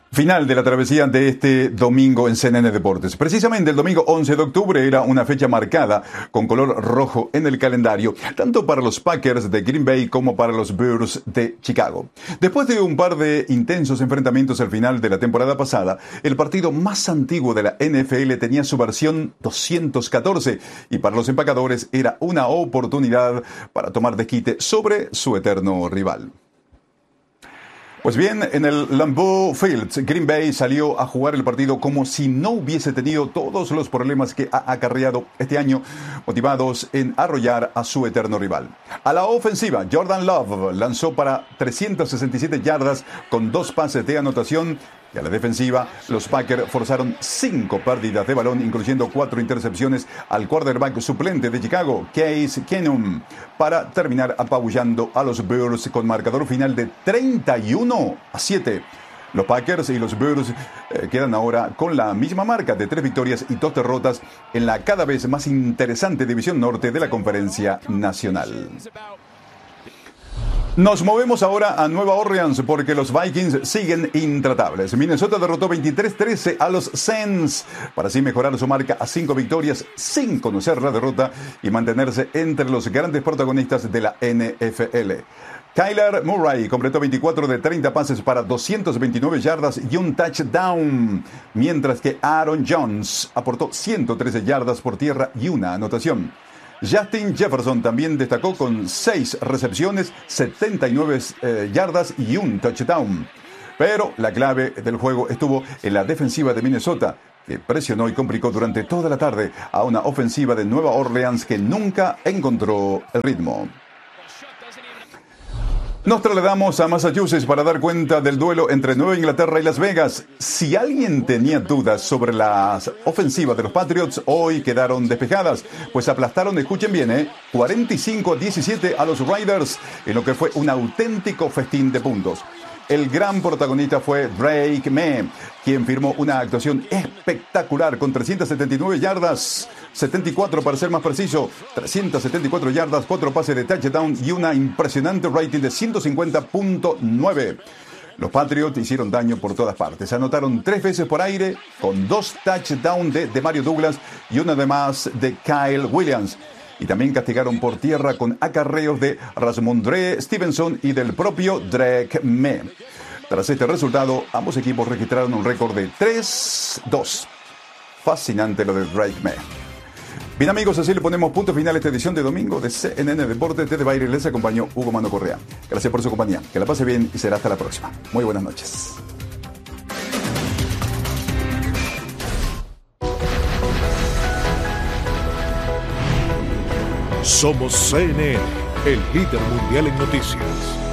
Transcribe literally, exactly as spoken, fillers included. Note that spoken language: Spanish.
Final de la travesía de este domingo en C N N Deportes. Precisamente el domingo once de octubre era una fecha marcada con color rojo en el calendario, tanto para los Packers de Green Bay como para los Bears de Chicago. Después de un par de intensos enfrentamientos al final de la temporada pasada, el partido más antiguo de la N F L tenía su versión doscientos catorce y para los empacadores era una oportunidad para tomar desquite sobre su eterno rival. Pues bien, en el Lambeau Field, Green Bay salió a jugar el partido como si no hubiese tenido todos los problemas que ha acarreado este año, motivados en arrollar a su eterno rival. A la ofensiva, Jordan Love lanzó para trescientas sesenta y siete yardas con dos pases de anotación. Y a la defensiva, los Packers forzaron cinco pérdidas de balón, incluyendo cuatro intercepciones al quarterback suplente de Chicago, Case Keenum, para terminar apabullando a los Bears con marcador final de treinta y uno a siete. Los Packers y los Bears eh, quedan ahora con la misma marca de tres victorias y dos derrotas en la cada vez más interesante división norte de la Conferencia Nacional. Nos movemos ahora a Nueva Orleans porque los Vikings siguen intratables. Minnesota derrotó veintitrés trece a los Saints para así mejorar su marca a cinco victorias sin conocer la derrota y mantenerse entre los grandes protagonistas de la N F L. Kyler Murray completó veinticuatro de treinta pases para doscientas veintinueve yardas y un touchdown, mientras que Aaron Jones aportó ciento trece yardas por tierra y una anotación. Justin Jefferson también destacó con seis recepciones, setenta y nueve eh, yardas y un touchdown. Pero la clave del juego estuvo en la defensiva de Minnesota, que presionó y complicó durante toda la tarde a una ofensiva de Nueva Orleans que nunca encontró el ritmo. Nos trasladamos a Massachusetts para dar cuenta del duelo entre Nueva Inglaterra y Las Vegas. Si alguien tenía dudas sobre las ofensivas de los Patriots, hoy quedaron despejadas, pues aplastaron, escuchen bien, ¿eh? cuarenta y cinco a diecisiete a los Raiders, en lo que fue un auténtico festín de puntos. El gran protagonista fue Drake May, quien firmó una actuación espectacular con trescientas setenta y nueve yardas, setenta y cuatro para ser más preciso, trescientas setenta y cuatro yardas, cuatro pases de touchdown y una impresionante rating de ciento cincuenta punto nueve. Los Patriots hicieron daño por todas partes. Anotaron tres veces por aire, con dos touchdowns de, de Mario Douglas y una de más de Kyle Williams. Y también castigaron por tierra con acarreos de Ramondre Stevenson y del propio Drake May. Tras este resultado, ambos equipos registraron un récord de tres dos. Fascinante lo de Drake May. Bien amigos, así le ponemos punto final a esta edición de domingo de C N N Deportes. Desde Baile les acompañó Hugo Mano Correa. Gracias por su compañía. Que la pase bien y será hasta la próxima. Muy buenas noches. Somos C N N, el líder mundial en noticias.